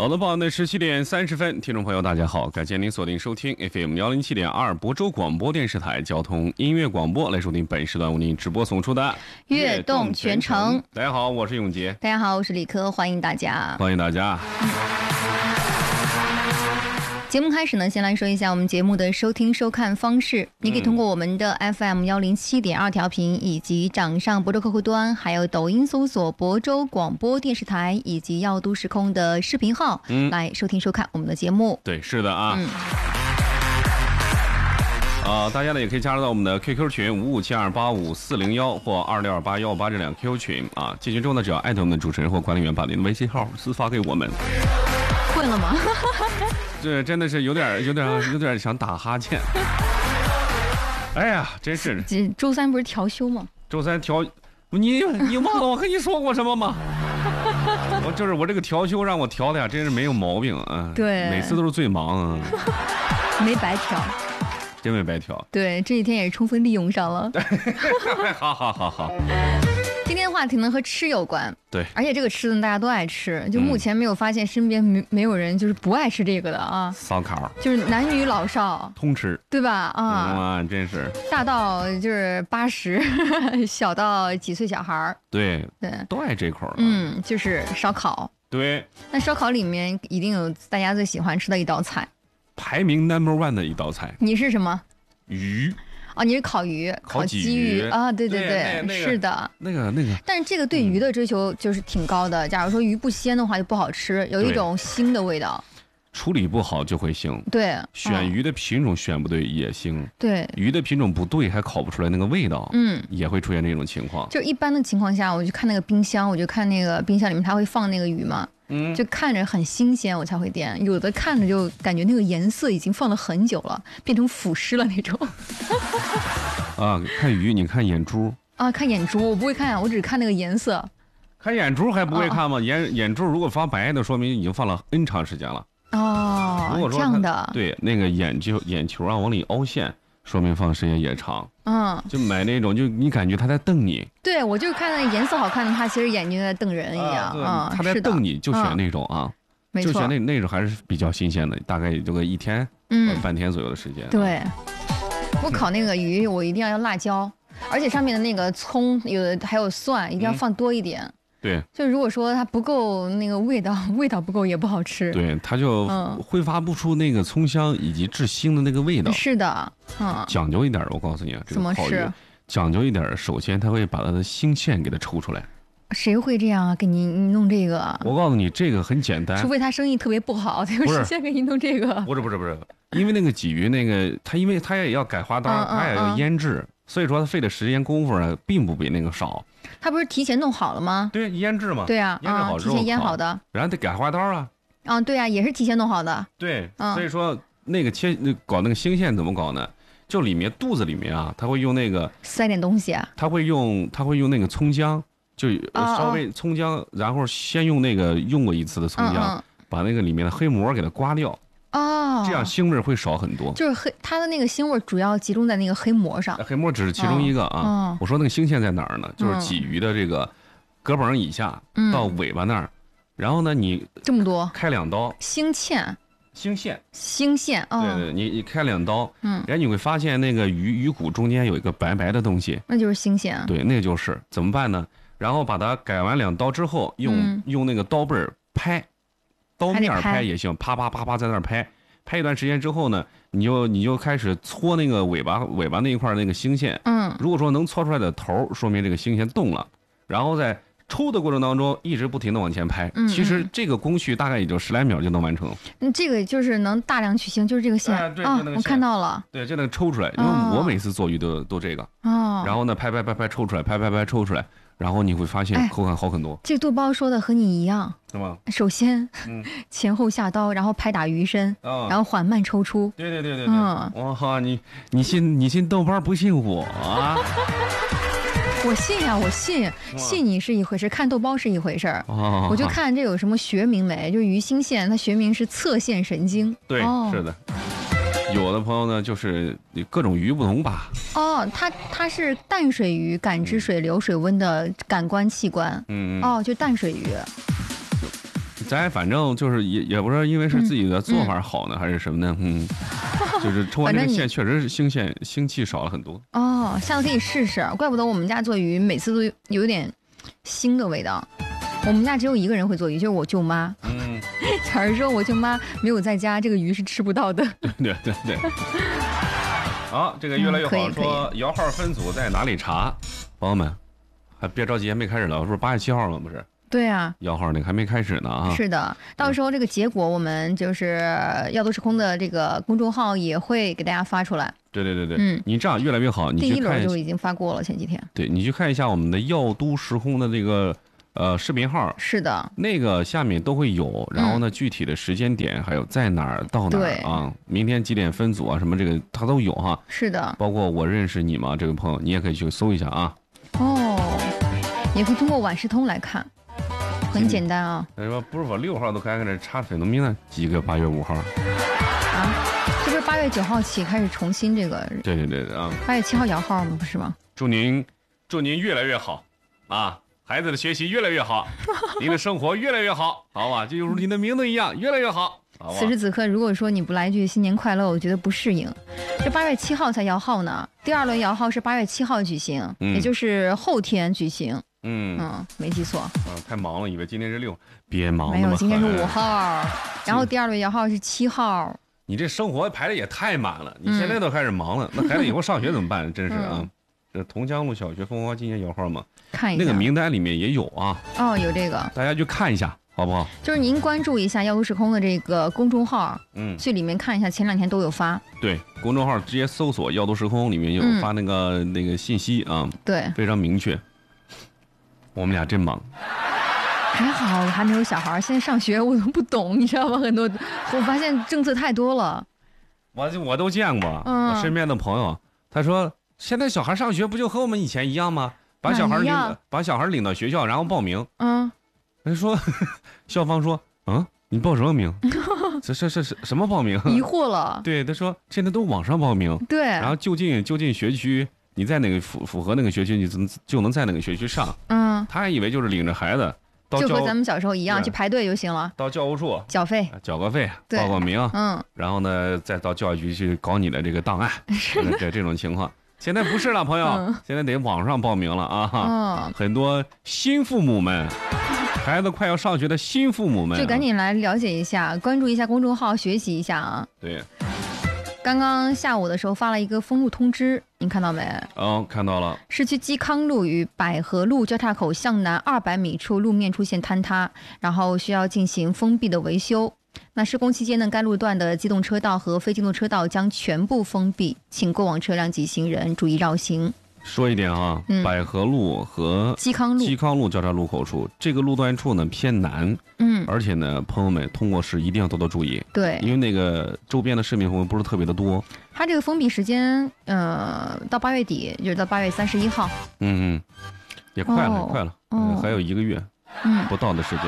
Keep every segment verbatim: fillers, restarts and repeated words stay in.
好的，报的十七点三十分，听众朋友大家好，感谢您锁定收听 F M 幺零七点二亳州广播电视台交通音乐广播，来收听本时段为您直播送出的悦动全程。 大家好，我是永杰。 大家好，我是李科，欢迎大家， 欢迎大家。 节目开始呢，先来说一下我们节目的收听收看方式。你可以通过我们的 F M 幺零七点二调频，以及掌上亳州客户端，还有抖音搜索亳州广播电视台以及耀都时空的视频号，嗯，来收听收看我们的节目。 对，是的啊。 嗯。 啊、呃，大家呢也可以加入到我们的 Q Q 群五五七二八五四零幺或二六二八幺八这两 Q Q 群啊。进群之后呢，只要艾特我们的主持人或管理员，把您的微信号私发给我们。 会了吗？ 这真的是有点、有点、有点想打哈欠。哎呀，真是！ 这周三不是调休吗？ 周三调，你你忘了我跟你说过什么吗？我就是我这个调休让我调的呀，真是没有毛病啊。 对， 每次都是最忙啊。 没白调。 真没白调。 对，这几天也是充分利用上了。 好好好好。 今天的话题呢和吃有关， 对， 而且这个吃的大家都爱吃，就目前没有发现身边没没有人就是不爱吃这个的啊。 烧烤就是男女老少通吃， 对吧？啊， 哇，真是大到就是八十，小到几岁小孩儿， 对对， 都爱这口。 嗯，就是烧烤。 对， 那烧烤里面一定有大家最喜欢吃的一道菜， 排名 number one 的一道菜。 你是什么？ 鱼。 哦，你是烤鱼， 烤鲫鱼啊，对对 对, 对、那个， 是的， 那个那个。 但是这个对鱼的追求就是挺高的。嗯、假如说鱼不鲜的话，就不好吃，有一种腥的味道。 处理不好就会腥。 对， 选鱼的品种选不对也腥。 对， 鱼的品种不对还烤不出来那个味道。 嗯， 也会出现这种情况。 就一般的情况下，我就看那个冰箱，我就看那个冰箱里面它会放那个鱼嘛。嗯，就看着很新鲜，我才会点。有的看着就感觉那个颜色已经放了很久了，变成腐尸了那种。 啊，看鱼，你看眼珠啊，看眼珠，我不会看，我只看那个颜色。 看眼珠还不会看吗？哦、眼眼珠如果发白的，说明已经放了 N 长时间了。 哦， 如果说这样的， 对，那个眼球眼球啊往里凹陷，说明放的时间也长。 嗯， 就买那种，就你感觉他在瞪你。 对，我就看那颜色好看的话，其实眼睛在瞪人一样啊、 嗯。他在瞪你，就选那种啊，嗯、 没错， 就选那那种还是比较新鲜的，大概也就个一天，嗯，半天左右的时间。 对，我烤那个鱼，我一定要用辣椒，而且上面的那个葱有的还有蒜，一定要放多一点。嗯对， 就如果说它不够那个味道，味道不够也不好吃。 对，它就挥发不出那个葱香以及致腥的那个味道。 是的，嗯， 讲究一点，我告诉你啊，这个烤鱼讲究一点，首先它会把它的腥线给它抽出来。 谁会这样啊？给你弄这个？ 我告诉你，这个很简单， 除非他生意特别不好，才会实现给你弄这个。 不是不是不是，因为那个鲫鱼那个，它因为它也要改花刀，嗯嗯嗯它也要腌制。所以说，它费的时间功夫呢，并不比那个少。 它不是提前弄好了吗？ 对，腌制嘛。 对啊， 腌制好之后、 啊、提前腌好的。 然后得改花刀啊。 啊，对啊，也是提前弄好的。 对，嗯、所以说那个切那搞那个腥线怎么搞呢？就里面肚子里面啊，他会用那个塞点东西啊。 他会用他会用那个葱姜，就稍微葱姜，哦、然后先用那个用过一次的葱姜，嗯嗯把那个里面的黑膜给它刮掉。 哦， 这样腥味会少很多。 就是黑，它的那个腥味主要集中在那个黑膜上。 黑膜只是其中一个啊。哦、我说那个腥线在哪儿呢？就是鲫鱼的这个胳膊以下、嗯、到尾巴那儿，然后呢，你这么多开两刀。 腥芡。 腥线。 腥线。哦、 对对，你你开两刀，嗯，然后你会发现那个鱼鱼骨中间有一个白白的东西， 那就是腥线。 对，那就是怎么办呢？然后把它改完两刀之后，用、嗯、用那个刀背拍。刀面拍也行，啪啪啪啪在那儿拍，拍一段时间之后呢，你就你就开始搓那个尾巴尾巴那一块那个腥线，嗯，如果说能搓出来的头，说明这个腥线动了，然后在抽的过程当中一直不停的往前拍，嗯嗯其实这个工序大概也就十来秒就能完成。 嗯，这个就是能大量取腥，就是这个线， 哎、对，啊、 我看到了， 对，就能抽出来，因为我每次做鱼都都这个，哦，然后呢拍拍拍拍抽出来，拍拍拍抽出来。然后你会发现口感好很多。哎、 这豆包说的和你一样， 是吗？ 首先，嗯，前后下刀，然后拍打鱼身，哦、然后缓慢抽出。 对对对对对。嗯，哇哈，你你信你信豆包不信我啊？ 我信呀、啊，我信，信你是一回事，看豆包是一回事儿。哦，我就看这有什么学名没？就鱼腥线，它学名是侧线神经。 对，哦、是的。有的朋友呢，就是各种鱼不同吧。 哦，它它是淡水鱼感知水流、水温的感官器官。嗯，哦，就淡水鱼。 咱反正就是也也不知道，因为是自己的做法好呢，嗯、还是什么呢？嗯，就是抽完这个线，确实是腥线腥气少了很多。 哦，下次可以试试，怪不得我们家做鱼每次都有点腥的味道。我们家只有一个人会做鱼，就是我舅妈。嗯，假如说我舅妈没有在家，这个鱼是吃不到的。 对对对。好，这个越来越好。嗯、说摇号分组在哪里查？朋友们，还别着急，还没开始呢，是不是八月七号了？不是？ 对啊， 摇号那个还没开始呢啊。 是的，到时候这个结果我们就是要都时空的这个公众号也会给大家发出来。 对对对对，嗯，你这样越来越好，你第一轮就已经发过了，前几天。 对，你去看一下我们的药都时空的这个。呃，视频号是的， 那个下面都会有，然后呢，具体的时间点、嗯、还有在哪儿到哪儿啊，明天几点分组啊，什么这个它都有哈。 是的， 包括我认识你吗？这位朋友，你也可以去搜一下啊。 哦，也可以通过晚视通来看，很简单啊。 他说不是我六号都开始查粉农民呢，几个八月五号？ 啊，这不是八月九号起开始重新这个？ 对对对对啊。 八月七号摇号吗？不是吗？ 祝您祝您越来越好啊！孩子的学习越来越好，您的生活越来越好，好吧？就如您的名字一样，越来越好。好此时此刻，如果说你不来一句新年快乐，我觉得不适应。这八月七号才摇号呢，第二轮摇号是八月七号举行，嗯、也就是后天举行。嗯嗯，没记错。 嗯，太忙了，以为今天是六，别忙了。 没有，今天是五号，然后第二轮摇号是七号。 你这生活排的也太满了，你现在都开始忙了，嗯、那孩子以后上学怎么办？真是啊。嗯这桐江路小学凤凰今年摇号吗？ 看一下那个名单里面也有啊。 哦，有这个， 大家去看一下，好不好？ 就是您关注一下药都时空的这个公众号，嗯，去里面看一下，前两天都有发。 对，公众号直接搜索药都时空，里面有发那个、嗯、那个信息啊。 对， 非常明确。我们俩真忙。 还好我还没有小孩，现在上学我都不懂，你知道吗？很多我发现政策太多了。 我我都见过，嗯、我身边的朋友，他说。现在小孩上学不就和我们以前一样吗？把小孩领把小孩领到学校，然后报名。嗯，人说校方说，嗯，你报什么名？这这这是什么报名？ 疑惑了。 对，他说现在都网上报名。 对， 然后就近就近学区，你在哪个符符合那个学区，你就就能在哪个学区上。嗯，他还以为就是领着孩子到就和咱们小时候一样去排队就行了， 到教务处缴费， 缴个费，报个名。嗯，然后呢，再到教育局去搞你的这个档案。这这种情况。现在不是了，朋友，嗯、现在得网上报名了啊！嗯、很多新父母们，孩子快要上学的新父母们， 就赶紧来了解一下，关注一下公众号，学习一下啊！ 对， 刚刚下午的时候发了一个封路通知，您看到没？ 哦，看到了。 市区基康路与百合路交叉口向南二百米处路面出现坍塌，然后需要进行封闭的维修。那施工期间呢，该路段的机动车道和非机动车道将全部封闭，请过往车辆及行人注意绕行。 说一点啊，嗯、百合路和基康路基康路交叉路口处，这个路段处呢偏南，嗯，而且呢，朋友们通过时一定要多多注意， 对， 因为那个周边的市民朋友不是特别的多。 它这个封闭时间，呃，到八月底，就是到八月三十一号。 嗯嗯，也快了，哦、快了，哦、还有一个月，嗯，不到的时间。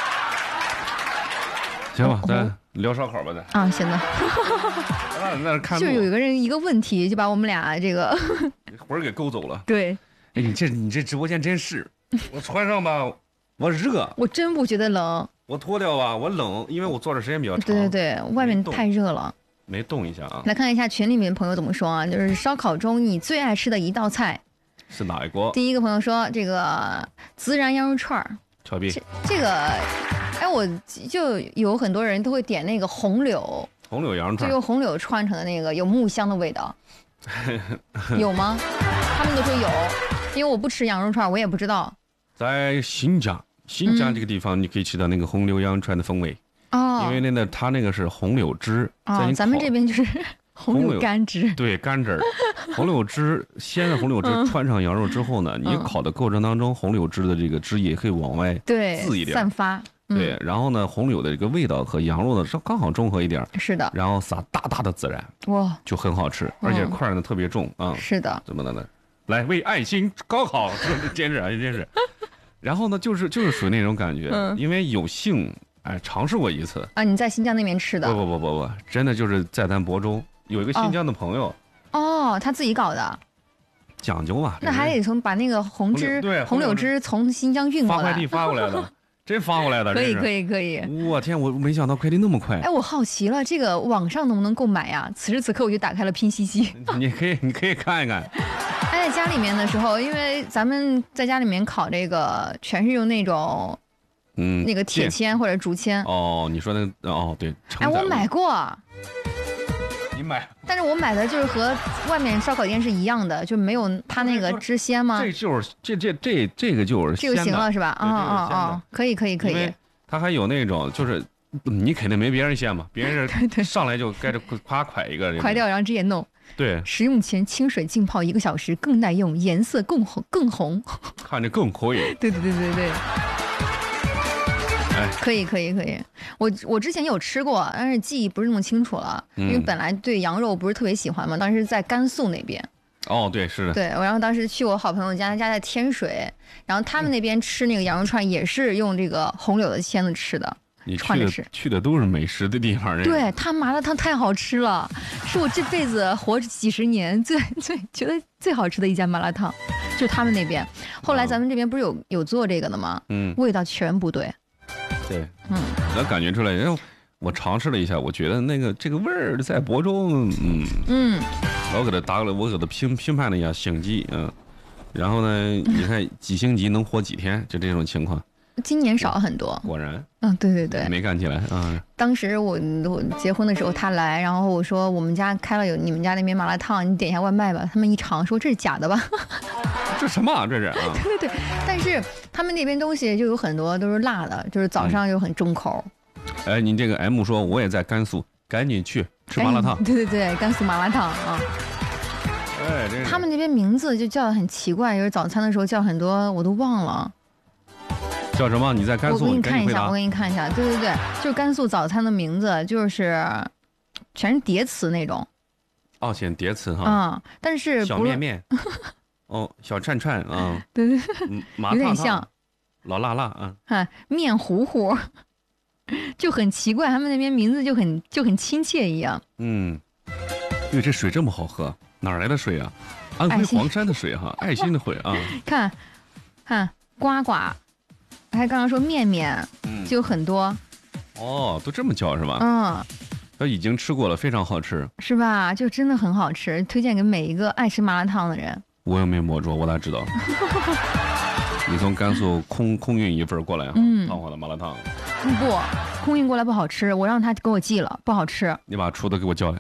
行吧，咱聊烧烤吧，咱啊，行的。 那那看就有一个人一个问题，就把我们俩这个魂儿给勾走了。 对， 哎，你这你这直播间真是，我穿上吧，我热， 我真不觉得冷。 我脱掉吧，我冷，因为我坐的时间比较长。 对对对，外面太热了。 没动一下啊。 来看一下群里面的朋友怎么说啊？就是烧烤中你最爱吃的一道菜是哪一个？ 第一个朋友说这个孜然羊肉串儿。 乔碧， 这这个。哎，我就有很多人都会点那个红柳， 红柳羊肉串， 就用红柳串成的那个有木香的味道，有吗？他们都说有，因为我不吃羊肉串，我也不知道。 在新疆，新疆这个地方你可以吃到那个红柳羊肉串的风味哦，因为那个它那个是红柳汁哦，咱们这边就是红柳干汁， 对，干汁儿，红柳汁，鲜的红柳汁穿上羊肉之后呢，你烤的过程当中，红柳汁的这个汁液可以往外滋一点， 散发。 对，然后呢，红柳的这个味道和羊肉的是刚好中和一点， 是的。 然后撒大大的孜然，哇，就很好吃，而且块呢特别重啊。 是的。 怎么的呢？来为爱心高考，真是啊，真是。然后呢，就是就是属于那种感觉，嗯、因为有幸哎尝试过一次啊。你在新疆那边吃的？ 不不不不不，真的就是在咱亳州有一个新疆的朋友。 哦，他自己搞的。 讲究啊。 那还得从把那个红汁、 对红柳汁从新疆运过来， 发快递发过来的。 真发过来的， 可以可以可以。 我天，我没想到快递那么快。 哎，我好奇了，这个网上能不能购买呀？此时此刻我就打开了拼夕夕。 你可以你可以看一看。 哎，在家里面的时候，因为咱们在家里面烤这个，全是用那种， 嗯， 那个铁签或者竹签。 哦，你说那个哦，对。 哎，我买过。 你买？ 但是我买的就是和外面烧烤店是一样的，就没有它那个支鲜吗？ 这就是这这这这个就是这就行了是吧？啊啊啊！可以可以可以。 它还有那种就是。你肯定没别人鲜嘛，别人是上来就该着夸蒯一个， 蒯掉然后直接弄。 对， 食用前清水浸泡一个小时，更耐用，颜色更红更红， 看着更可以。 对对对对对。哎，可以可以可以，我我之前有吃过，但是记忆不是那么清楚了， 嗯、 因为本来对羊肉不是特别喜欢嘛，当时在甘肃那边。 哦，对，是的。 对，然后当时去我好朋友家，他家在天水，然后他们那边吃那个羊肉串也是用这个红柳的签子吃的。 你去的去的都是美食的地方， 对，他麻辣烫太好吃了，是我这辈子活几十年最最觉得最好吃的一家麻辣烫，就他们那边。后来咱们这边不是有有做这个的吗？ 嗯， 味道全不对。 对，嗯，能感觉出来。然后我尝试了一下，我觉得那个这个味儿在亳州，嗯嗯， 我给他打了，我给他评评判了一下星级，嗯，然后呢，你看几星级能活几天，就这种情况。 今年少很多， 果然， 嗯，对对对， 没干起来啊、嗯。 当时我我结婚的时候他来，然后我说我们家开了有你们家那边麻辣烫，你点一下外卖吧。他们一尝说这是假的吧？ 这什么啊？这是啊？ 对对对，但是他们那边东西就有很多都是辣的，就是早上就很重口。 嗯、哎，您这个 M 说我也在甘肃，赶紧去吃麻辣烫。 哎、对对对，甘肃麻辣烫啊。 哎，这他们那边名字就叫的很奇怪，就是早餐的时候叫很多我都忘了。 叫什么？你在甘肃？ 我给你看一下，我给你看一下。对对对，就是甘肃早餐的名字，就是全是叠词那种。 哦，写叠词哈。 嗯，但是小面面。哦，小串串啊。嗯、 对对， 嗯、 有点像。 老辣辣啊。 哈，面糊糊，就很奇怪，他们那边名字就很就很亲切一样。 嗯，因为这水这么好喝，哪来的水啊？安徽黄山的水哈，爱心的水啊。 看，看呱呱。还刚刚说面面，就有很多、 嗯，哦，都这么叫是吧？ 嗯， 他已经吃过了，非常好吃， 是吧？就真的很好吃，推荐给每一个爱吃麻辣烫的人。 我又没摸着，我咋知道？你从甘肃空空运一份过来， 嗯， 烫我的麻辣烫。 不，空运过来不好吃，我让他给我寄了，不好吃。 你把厨子给我叫来。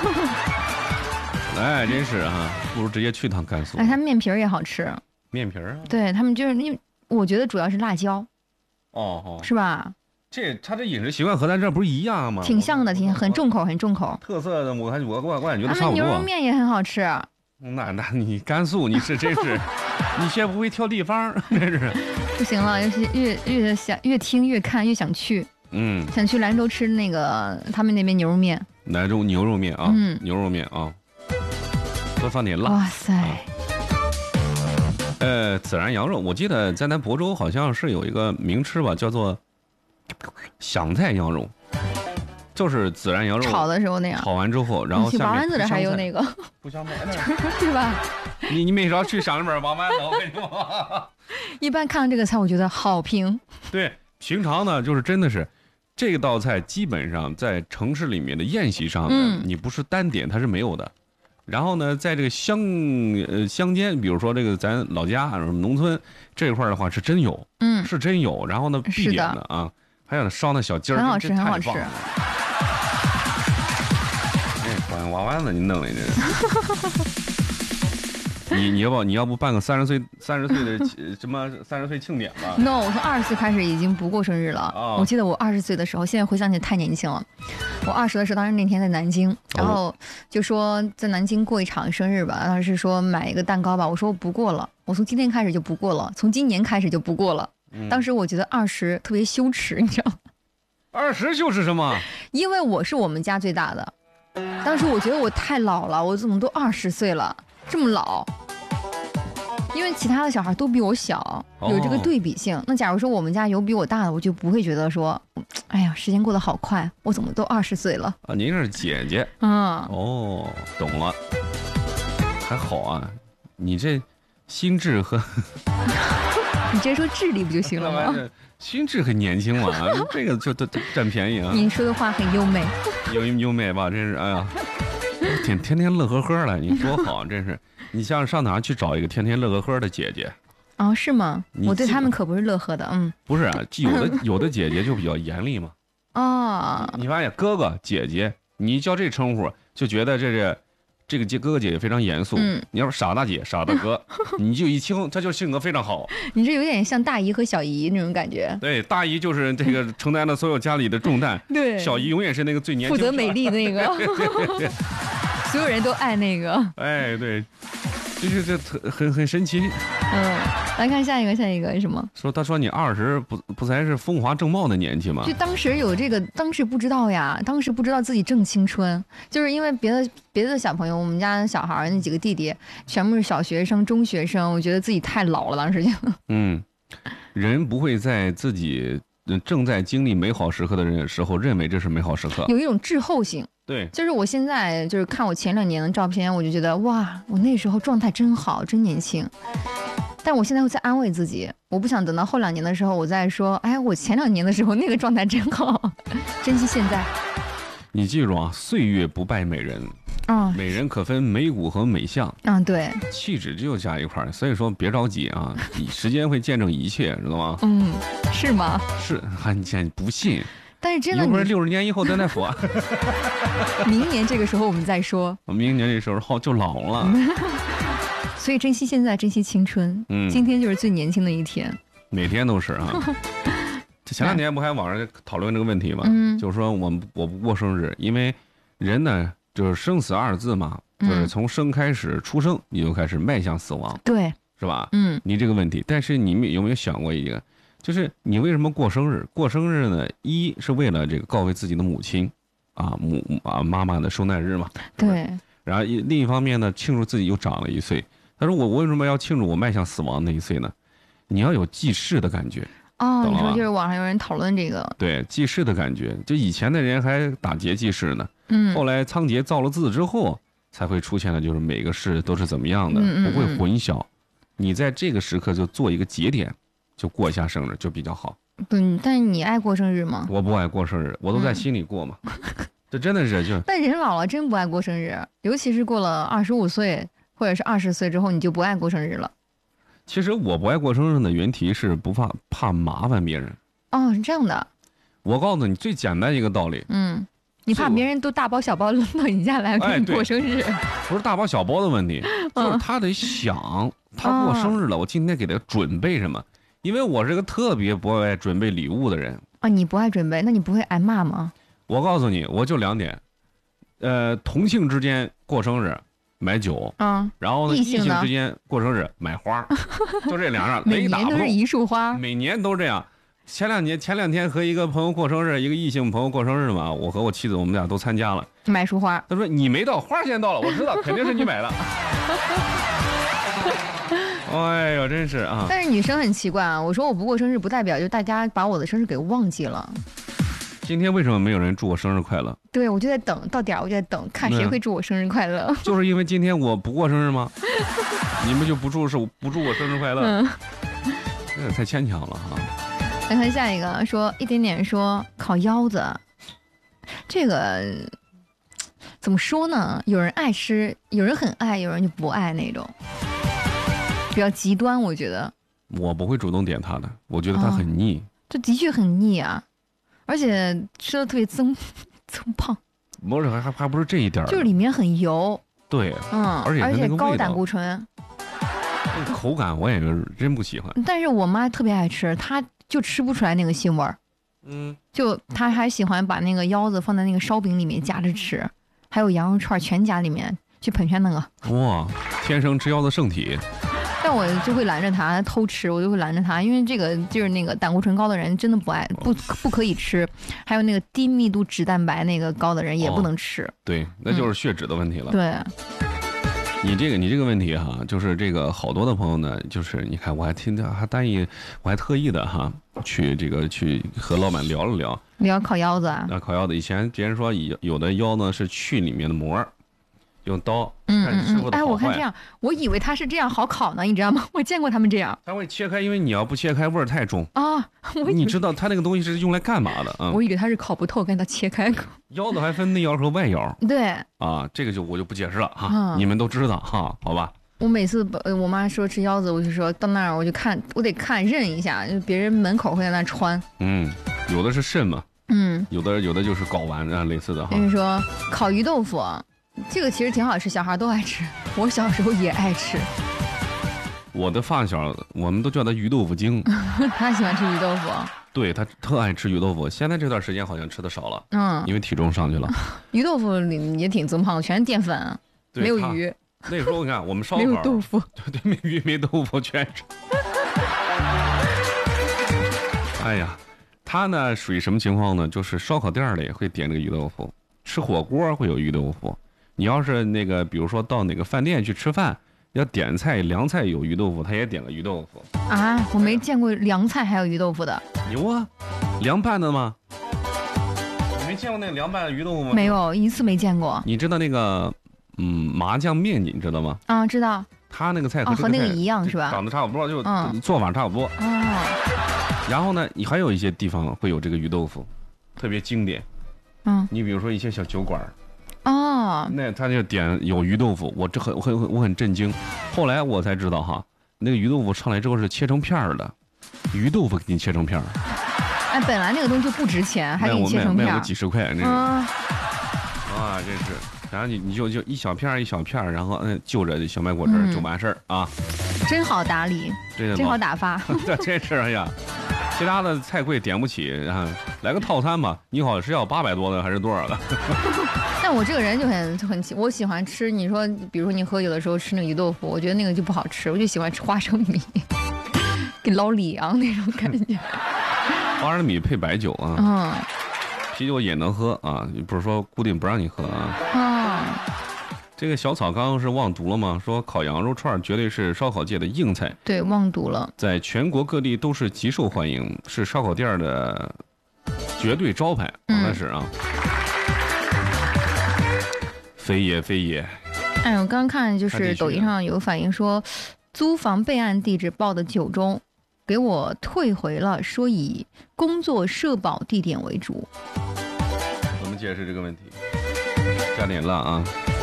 哎，真是哈，不如直接去趟甘肃。 哎，他面皮儿也好吃。 面皮儿啊？ 对他们就是因为。我觉得主要是辣椒， 哦哦， 是吧？ 这他这饮食习惯和咱这不是一样吗？ 挺像的，挺很重口，很重口。 特色的，我还我我我感觉都差不多。 他们牛肉面也很好吃。 那那你甘肃你是真是，你学不会挑地方，真是。 不行了，越越越想越听越看越想去。 嗯。想去兰州吃那个他们那边牛肉面。 兰州牛肉面啊，嗯，牛肉面啊，多放点辣。 哇塞。啊呃，孜然羊肉，我记得在咱亳州好像是有一个名吃吧，叫做香菜羊肉，就是孜然羊肉炒的时候那样， 炒完之后，然后下面王湾子这还有那个不香菜， 对吧？ 你你没少去上里边王湾子，我跟你说。 一般看到这个菜，我觉得好评。 对，平常呢，就是真的是这道菜，基本上在城市里面的宴席上呢，嗯、你不是单点，它是没有的。然后呢，在这个乡呃乡间，比如说这个咱老家什么农村这一块的话，是真有， 嗯， 是真有。然后呢，必点的啊，还有那烧那小鸡儿， 很好吃，很好吃。 哎，管娃娃子你弄的这。你你要不你要不办个三十岁三十岁的什么三十岁庆典吧 ？No， 我从二十岁开始已经不过生日了。哦、我记得我二十岁的时候，现在回想起来太年轻了。我二十的时候，当时那天在南京，然后就说在南京过一场生日吧。当时说买一个蛋糕吧，我说我不过了，我从今天开始就不过了，从今年开始就不过了。嗯、当时我觉得二十特别羞耻，你知道吗？ 二十羞耻什么？ 因为我是我们家最大的，当时我觉得我太老了，我怎么都二十岁了，这么老。因为其他的小孩都比我小，有这个对比性。哦、那假如说我们家有比我大的，我就不会觉得说，哎呀，时间过得好快，我怎么都二十岁了啊？您是姐姐， 嗯， 哦，懂了，还好啊，你这心智和你直接说智力不就行了吗？ 心智很年轻嘛，这个就占便宜啊。 你说的话很优美， 优优美吧？真是，哎呀，天天天乐呵呵的，你多好，真是。你像上哪去找一个天天乐呵呵的姐姐？ 哦，是吗？我对他们可不是乐呵的，嗯。 不是啊，有的有的姐姐就比较严厉嘛。 哦。 你发现哥哥姐姐，你一叫这称呼，就觉得这是这个姐哥哥姐姐非常严肃。嗯。你要说傻大姐、傻大哥，你就一听他就性格非常好。 你这有点像大姨和小姨那种感觉。 对，大姨就是这个承担了所有家里的重担。 对。 小姨永远是那个最年轻、 负责美丽的那个。所有人都爱那个。 哎，对。就是这特很很神奇。 嗯，来看下一个，下一个是什么？ 说他说你二十不不才是风华正茂的年纪吗？ 就当时有这个，当时不知道呀，当时不知道自己正青春，就是因为别的别的小朋友，我们家小孩那几个弟弟全部是小学生、中学生，我觉得自己太老了，当时就。嗯， 人不会在自己正在经历美好时刻的人时候认为这是美好时刻， 有一种滞后性。 对， 就是我现在就是看我前两年的照片，我就觉得哇，我那时候状态真好，真年轻。但我现在会在安慰自己，我不想等到后两年的时候，我再说，哎，我前两年的时候那个状态真好，珍惜现在。 你记住啊，岁月不败美人。啊、哦，美人可分美骨和美相。 啊，对， 气质就加一块儿，所以说别着急啊，时间会见证一切，知道吗？ 嗯，是吗？ 是，你现在不信。 但是真的， 一会儿六十年以后咱再说。 明年这个时候我们再说。 我明年这时候好就老了。 所以珍惜现在，珍惜青春。嗯，今天就是最年轻的一天。 每天都是啊。前两天不还网上讨论这个问题吗？嗯，就是说我们我不过生日，因为人呢就是生死二字嘛，就是从生开始出生你就开始迈向死亡。 对， 是吧？嗯，你这个问题，但是你们有没有想过一个？就是你为什么过生日？过生日呢？一是为了这个告慰自己的母亲，啊母啊妈妈的受难日嘛。 对。 然后一另一方面呢，庆祝自己又长了一岁。他说我为什么要庆祝我迈向死亡那一岁呢？你要有记事的感觉。 哦，你说就是网上有人讨论这个。 对，记事的感觉，就以前的人还打结记事呢。嗯。后来仓颉造了字之后，才会出现的就是每个事都是怎么样的，嗯嗯嗯不会混淆。你在这个时刻就做一个节点。就过一下生日就比较好。 嗯，但是你爱过生日吗？ 我不爱过生日，我都在心里过嘛。嗯、这真的是就。 但人老了真不爱过生日，尤其是过了二十五岁或者是二十岁之后，你就不爱过生日了。 其实我不爱过生日的原题是不怕怕麻烦别人。 哦，是这样的。 我告诉你最简单一个道理。 嗯。你怕别人都大包小包扔到你家来给你过生日、 哎？不是大包小包的问题，就是他得想他过生日了，我今天给他准备什么。因为我是个特别不爱准备礼物的人啊，你不爱准备，那你不会挨骂吗？ 我告诉你，我就两点，呃，同性之间过生日买酒，嗯，然后呢，异性之间过生日买花，就这两样， 每年都是一束花， 每年都这样。前两年前两天和一个朋友过生日，一个异性朋友过生日嘛，我和我妻子我们俩都参加了， 买束花。 他说你没到，花先到了，我知道，肯定是你买的。哎呦，真是啊！ 但是女生很奇怪啊，我说我不过生日，不代表就大家把我的生日给忘记了。 今天为什么没有人祝我生日快乐？ 对，我就在等到点儿，我就在等看谁会祝我生日快乐。 就是因为今天我不过生日吗？你们就不祝是不祝我生日快乐？嗯，这也太牵强了哈。 来看下一个，说一点点说烤腰子，这个怎么说呢？有人爱吃，有人很爱，有人就不爱那种。比较极端，我觉得我不会主动点它的，我觉得它很腻。 哦、这的确很腻啊，而且吃的特别增增胖。 不是，还还还不是这一点， 就是里面很油。 对， 嗯， 而且而且高胆固醇， 那个口感我也真不喜欢。 但是我妈特别爱吃，她就吃不出来那个腥味儿。嗯，就她还喜欢把那个腰子放在那个烧饼里面夹着吃，还有羊肉串全夹里面去捧全那个。 哇，天生吃腰子圣体。 但我就会拦着他偷吃，我就会拦着他，因为这个就是那个胆固醇高的人真的不爱不不可以吃，还有那个低密度脂蛋白那个高的人也不能吃。哦、 对，那就是血脂的问题了。 嗯、对， 你这个你这个问题哈，就是这个好多的朋友呢，就是你看我还听还单意，我还特意的哈去这个去和老板聊了聊， 聊烤腰子啊， 啊烤腰子，以前别人说有有的腰呢是去里面的膜。 用刀。 嗯嗯嗯。哎， 我看这样，我以为它是这样好烤呢，你知道吗？我见过他们这样。 它会切开，因为你要不切开，味儿太重啊。 你知道它那个东西是用来干嘛的啊？ 我以为它是烤不透，跟它切开。 腰子还分内腰和外腰。 对。 啊，这个就我就不解释了哈，嗯、你们都知道哈，好吧？ 我每次我妈说吃腰子，我就说到那儿我就看，我得看认一下，就别人门口会在那穿。 嗯，有的是肾嘛， 嗯， 有的有的就是睾丸啊类似的哈。 跟你说烤鱼豆腐，这个其实挺好吃，小孩都爱吃，我小时候也爱吃。 我的发小，我们都叫他鱼豆腐精。 他喜欢吃鱼豆腐。 对，他特爱吃鱼豆腐，现在这段时间好像吃的少了， 嗯， 因为体重上去了。 鱼豆腐里也挺增胖，全是淀粉，没有鱼。 那时候你看我们烧烤没有豆腐， 对对，没鱼没豆腐全是。哎呀，他呢属于什么情况呢？就是烧烤店里会点这个鱼豆腐，吃火锅会有鱼豆腐。你要是那个，比如说到哪个饭店去吃饭，要点菜凉菜有鱼豆腐，他也点个鱼豆腐。 啊，我没见过凉菜还有鱼豆腐的。 有啊，凉拌的吗？你没见过那个凉拌的鱼豆腐吗？ 没有，一次没见过。 你知道那个？嗯，麻酱面你知道吗？ 啊，知道。 他那个菜和和那个一样是吧？ 长得差不多，就做法差不多。 哦。 然后呢，你还有一些地方会有这个鱼豆腐，特别经典。 嗯。 你比如说一些小酒馆。 哦。 那他就点有鱼豆腐，我这很我很我很震惊。后来我才知道哈，那个鱼豆腐上来之后是切成片儿的，鱼豆腐给你切成片儿。 哎，本来那个东西就不值钱，还给你切成片儿。 卖我几十块那个。 啊。 啊，真是。然后你你就就一小片一小片，然后嗯就着小麦果汁儿就完事儿啊， 真好打理，真好打发。 这真是哎呀，其他的菜柜点不起，然后来个套餐吧。你好是要八百多的还是多少的？ 但我这个人就很很我喜欢吃。你说，比如说你喝酒的时候吃那个鱼豆腐，我觉得那个就不好吃，我就喜欢吃花生米，给老李昂那种感觉。 花生米配白酒啊。 嗯。 啤酒也能喝啊，不是说固定不让你喝啊。 啊， 这个小草刚刚是忘读了吗？说烤羊肉串绝对是烧烤界的硬菜。 对，忘读了。在全国各地都是极受欢迎，是烧烤店的绝对招牌。那是啊。非也非也。 哎，我刚刚看就是抖音上有反映说，租房备案地址报的九中。给我退回了，说以工作社保地点为主。 怎么解释这个问题？加点辣啊！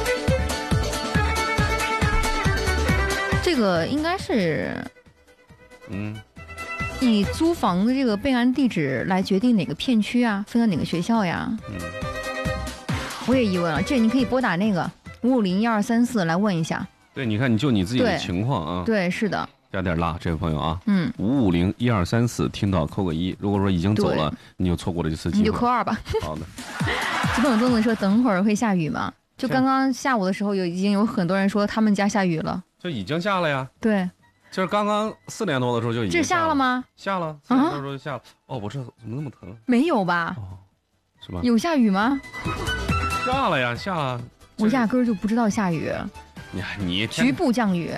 这个应该是， 嗯， 以租房的这个备案地址来决定哪个片区啊，分到哪个学校呀？ 嗯， 我也疑问了，这你可以拨打那个五五零一二三四来问一下。 对，你看，你就你自己的情况啊。 对，是的。 加点辣，这位朋友啊， 嗯， 五五零一二三四，听到扣个一。如果说已经走了，你就错过了这次机会， 你就扣二吧。 好的。 这朋友东子说，等会儿会下雨吗？就刚刚下午的时候，有已经有很多人说他们家下雨了， 就已经下了呀。 对， 就是刚刚四点多的时候就已经这下了吗？ 下了，四点多的时候就下了。哦，我这怎么那么疼？ 没有吧？ 哦，是吧？ 有下雨吗？ 下了呀，下了。 我压根儿就不知道下雨。 你你局部降雨。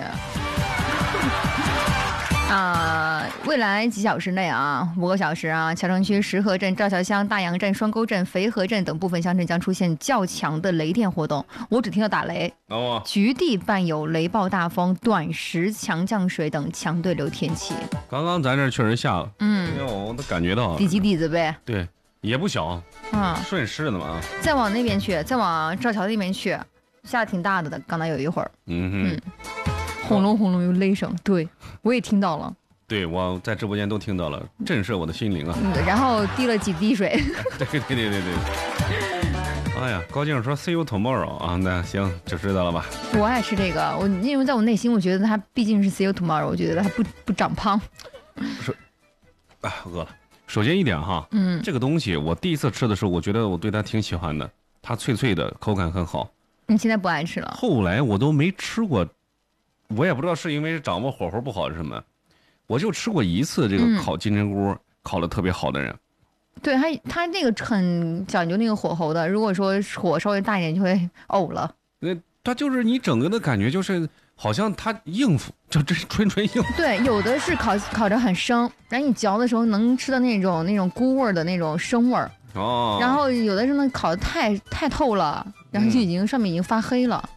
啊、呃，未来几小时内啊，五个小时啊，桥城区石河镇、赵桥乡、大杨镇、双沟镇、肥河镇等部分乡镇将出现较强的雷电活动。我只听到打雷， 哦， 局地伴有雷暴大风、短时强降水等强对流天气。 刚刚咱这确实下了， 嗯， 因为我都感觉到底基底子呗。 对，也不小啊， 顺势的嘛。 再往那边去，再往赵桥那边去，下的挺大的的，刚才有一会儿。 嗯哼。嗯， 轰隆轰隆有雷声，对我也听到了。 对，我在直播间都听到了，震慑我的心灵啊！ 嗯、然后滴了几滴水。 对对对对对。哎呀，高静说 "See you tomorrow" 啊，那行就知道了吧。 我爱吃这个，我因为在我内心，我觉得它毕竟是 "See you tomorrow"， 我觉得它不不长胖。 是，啊，饿了。首先一点哈， 嗯， 这个东西我第一次吃的时候，我觉得我对它挺喜欢的，它脆脆的，口感很好。 你现在不爱吃了？ 后来我都没吃过，我也不知道是因为掌握火候不好还是什么。我就吃过一次这个烤金针菇，嗯、烤的特别好的人。 对，他他那个很讲究那个火候的，如果说火稍微大一点就会呕了。 那它就是你整个的感觉就是好像它应付，就这纯纯应付。 对，有的是烤烤着很生，然后你嚼的时候能吃到那种那种菇味儿的那种生味儿。 哦。 然后有的是呢烤的太太透了，然后就已经、嗯、上面已经发黑了。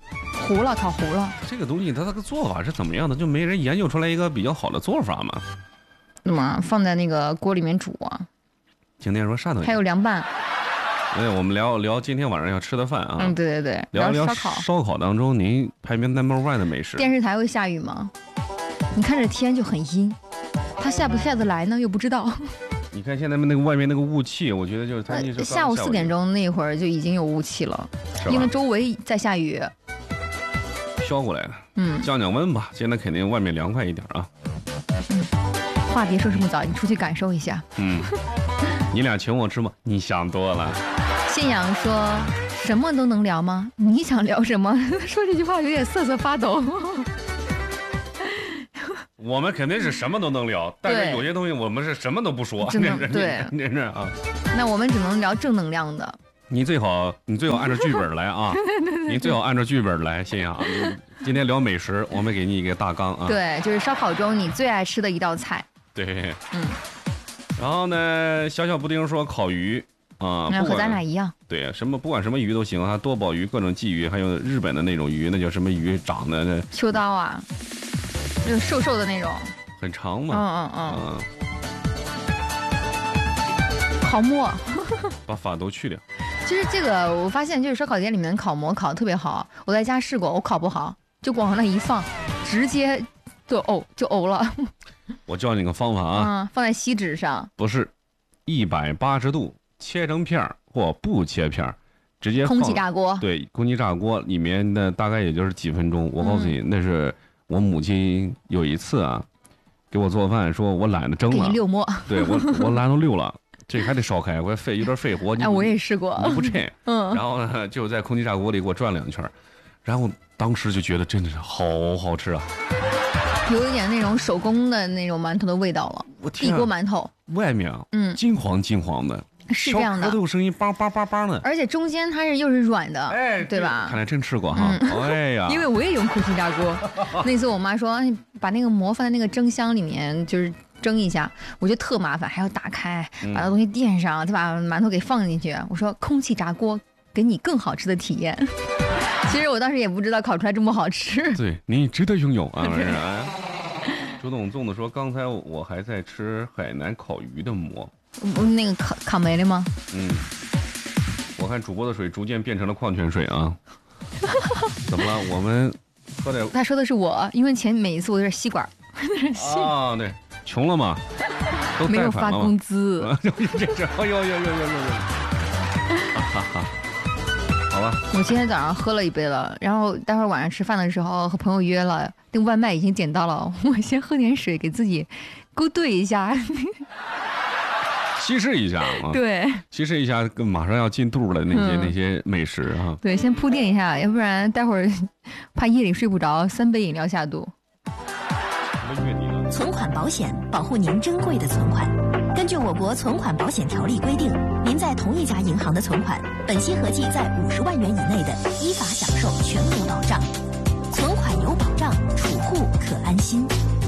糊了，烤糊了。 这个东西它这个做法是怎么样的？就没人研究出来一个比较好的做法吗？ 那么放在那个锅里面煮啊。 今天说汕头还有凉拌。 哎，我们聊聊今天晚上要吃的饭啊。 嗯，对对对， 聊聊烧烤。 烧烤当中，您排名 number one 的美食。 电视台会下雨吗？你看这天就很阴，它下不下得来呢？又不知道。 你看现在那个外面那个雾气，我觉得就是它一直下午四点钟那会儿就已经有雾气了，因为周围在下雨。 飘过来了， 嗯， 降降温吧。现在肯定外面凉快一点啊。 嗯，话别说这么早，你出去感受一下。 嗯，你俩请我吃吗？你想多了。 信仰说什么都能聊吗？你想聊什么？说这句话有点瑟瑟发抖。 我们肯定是什么都能聊，但是有些东西我们是什么都不说。 真的对， 真是啊。 那我们只能聊正能量的。 你最好，你最好按照剧本来啊！你最好按照剧本来，信仰。今天聊美食，我们给你一个大纲啊。 对，就是烧烤中你最爱吃的一道菜。 对， 嗯。 然后呢，小小布丁说烤鱼啊， 那和咱俩一样。 对，什么不管什么鱼都行啊，多宝鱼、各种鲫鱼，还有日本的那种鱼，那叫什么鱼长的那？ 秋刀啊，就是瘦瘦的那种。 很长嘛。 嗯嗯嗯。 嗯烤馍。 把发都去掉。 其实这个我发现，就是烧烤店里面烤馍烤得特别好。我在家试过，我烤不好，就往那一放，直接就呕就呕了。 我教你个方法啊， 嗯，放在锡纸上， 不是，一百八十度切成片儿或不切片儿，直接空气炸锅。 对，空气炸锅里面的大概也就是几分钟。我告诉你，嗯、那是我母亲有一次啊，给我做饭，说我懒得蒸了， 给你溜馍。 对我我懒得溜了。这还得烧开，我费有点费火。 哎，我也试过， 你不趁。 嗯。 然后呢，就在空气炸锅里给我转两圈，然后当时就觉得真的是好好吃啊， 有一点那种手工的那种馒头的味道了。 我天、 啊！地锅馒头， 外面啊，嗯，金黄金黄的， 是这样的， 小壳都有声音，梆梆梆梆的。 而且中间它是又是软的， 哎， 对吧？ 看来真吃过哈。嗯、哎呀， 因为我也用空气炸锅。那次我妈说，把那个馍放在那个蒸箱里面，就是蒸一下，我觉得特麻烦，还要打开，把那东西垫上，再把馒头给放进去。我说空气炸锅给你更好吃的体验。其实我当时也不知道烤出来这么好吃。 对，你值得拥有啊！周董粽子说，刚才我还在吃海南烤鱼的馍。 那个烤烤没了吗？ 嗯，我看主播的水逐渐变成了矿泉水啊。怎么了？我们喝点。 他说的是我，因为前每一次我有点吸管。 啊，对，穷了嘛，都没有发工资。 这这，哎呦呦呦呦呦呦！哈哈，好吧。 我今天早上喝了一杯了，然后待会儿晚上吃饭的时候和朋友约了，那个外卖已经点到了，我先喝点水给自己勾兑一下。 稀释一下啊， 对， 稀释一下，马上要进肚了那些、嗯、那些美食啊， 对，先铺垫一下，要不然待会儿怕夜里睡不着，三杯饮料下肚。 存款保险保护您珍贵的存款。根据我国存款保险条例规定，您在同一家银行的存款，本息合计在五十万元以内的，依法享受全额保障。存款有保障，储户可安心。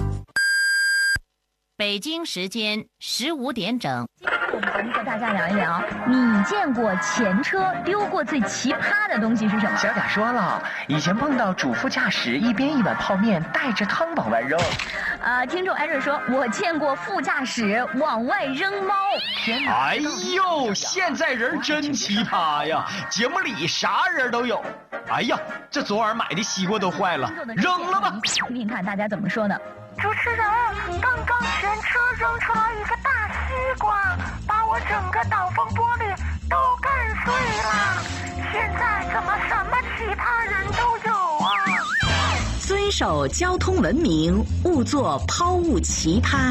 北京时间十五点整。 我们节目和大家聊一聊，你见过前车丢过最奇葩的东西是什么？ 小贾说了，以前碰到主副驾驶一边一碗泡面，带着汤往外扔。 呃，听众艾瑞说，我见过副驾驶往外扔猫。 天哪！ 哎呦，现在人真奇葩呀，节目里啥人都有。哎呀，这昨晚买的西瓜都坏了，扔了吧。 听听看大家怎么说呢？ 主持人，刚刚前车扔出来一个大西瓜，把我整个挡风玻璃都干碎了。现在怎么什么奇葩人都有啊？ 遵守交通文明，勿做抛物奇葩。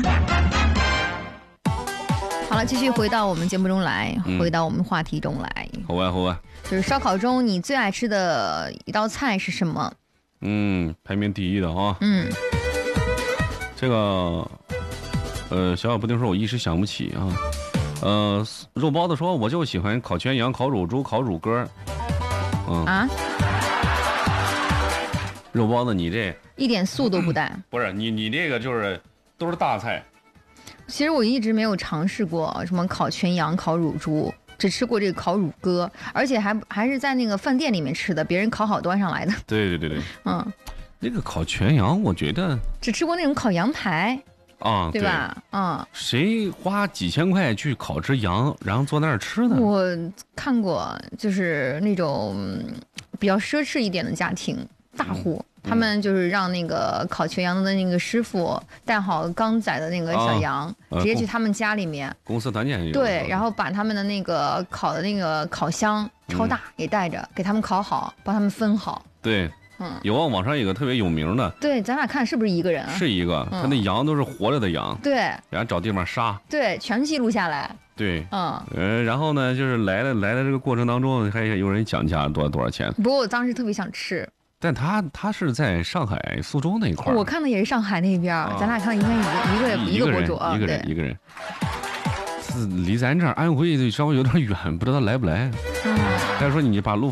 好了，继续回到我们节目中来，嗯、回到我们话题中来。 好啊，好啊。 就是烧烤中你最爱吃的一道菜是什么？ 嗯，排名第一的啊。 嗯。 这个，呃，小小布丁说，我一时想不起啊。呃，肉包子说，我就喜欢烤全羊、烤乳猪、烤乳鸽。嗯啊。 肉包子，你这一点素都不带。 嗯、不是你，你这个就是都是大菜。 其实我一直没有尝试过什么烤全羊、烤乳猪， 只吃过这个烤乳鸽，而且还还是在那个饭店里面吃的，别人烤好端上来的。 对对对对， 嗯， 那个烤全羊，我觉得只吃过那种烤羊排。 啊， 对吧？嗯， 谁花几千块去烤只羊，然后坐那儿吃呢？ 我看过，就是那种比较奢侈一点的家庭大户，嗯、他们就是让那个烤全羊的那个师傅带好刚宰的那个小羊，啊、直接去他们家里面。 公司团建有。 对，然后把他们的那个烤的那个烤箱超大也带着，嗯、给他们烤好，帮他们分好。 对。嗯，有啊，网上有个特别有名的， 对，咱俩看是不是一个人啊？ 是一个，嗯、他那羊都是活着的羊， 对， 然后找地方杀， 对，全记录下来， 对， 嗯， 呃，然后呢，就是来了来了这个过程当中，还有人讲价多多少钱。 不过我当时特别想吃， 但他他是在上海苏州那一块， 我看的也是上海那边，啊、咱俩看的应该一个一个一个博主啊， 一个人一个人，是离咱这儿安徽稍微有点远，不知道来不来。嗯，但是说你把路。